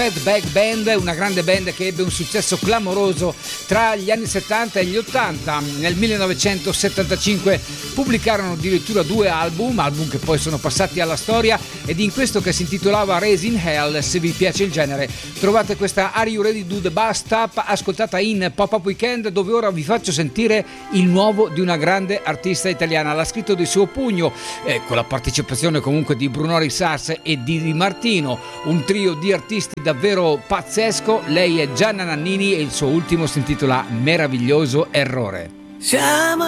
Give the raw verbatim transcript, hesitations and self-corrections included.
Fatback Band, una grande band che ebbe un successo clamoroso tra gli anni settanta e gli ottanta. Nel millenovecentosettantacinque pubblicarono addirittura due album, album che poi sono passati alla storia, ed in questo che si intitolava Raising Hell. Se vi piace il genere trovate questa Are You Ready to Do the Bust Up, ascoltata in Pop-Up Weekend, dove ora vi faccio sentire il nuovo di una grande artista italiana. L'ha scritto di suo pugno, eh, con la partecipazione comunque di Bruno Risas e di Di Martino, un trio di artisti davvero pazzesco. Lei è Gianna Nannini e il suo ultimo si intitola Meraviglioso Errore. Siamo